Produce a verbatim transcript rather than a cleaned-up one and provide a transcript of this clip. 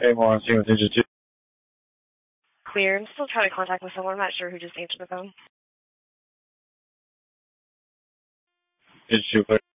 A one, seeing with Ninja two. Clear. I'm still trying to contact with someone. I'm not sure who just answered the phone. Ninja two, clear.